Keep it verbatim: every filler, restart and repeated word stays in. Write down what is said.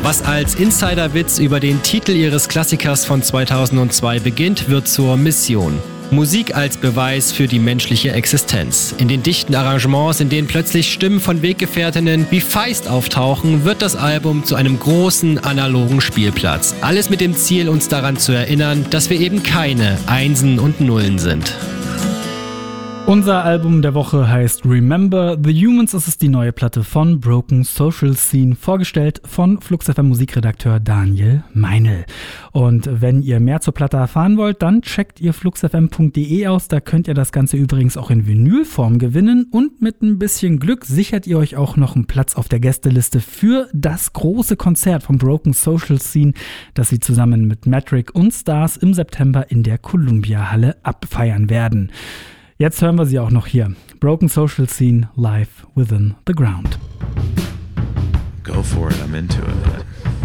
Was als Insiderwitz über den Titel ihres Klassikers von zweitausendzwei beginnt, wird zur Mission. Musik als Beweis für die menschliche Existenz. In den dichten Arrangements, in denen plötzlich Stimmen von Weggefährtinnen wie Feist auftauchen, wird das Album zu einem großen analogen Spielplatz. Alles mit dem Ziel, uns daran zu erinnern, dass wir eben keine Einsen und Nullen sind. Unser Album der Woche heißt Remember the Humans. Es ist die neue Platte von Broken Social Scene, vorgestellt von Flux F M Musikredakteur Daniel Meinl. Und wenn ihr mehr zur Platte erfahren wollt, dann checkt ihr flux f m punkt d e aus. Da könnt ihr das Ganze übrigens auch in Vinylform gewinnen. Und mit ein bisschen Glück sichert ihr euch auch noch einen Platz auf der Gästeliste für das große Konzert von Broken Social Scene, das sie zusammen mit Metric und Stars im September in der Columbia Halle abfeiern werden. Jetzt hören wir sie auch noch hier. Broken Social Scene, Live Within the Ground. Go for it, I'm into it.